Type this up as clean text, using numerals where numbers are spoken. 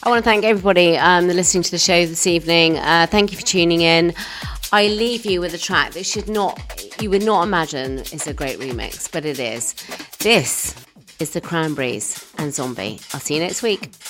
I want to thank everybody listening to the show this evening. Thank you for tuning in. I leave you with a track that you would not imagine is a great remix, but it is. This is the Cranberries and Zombie. I'll see you next week.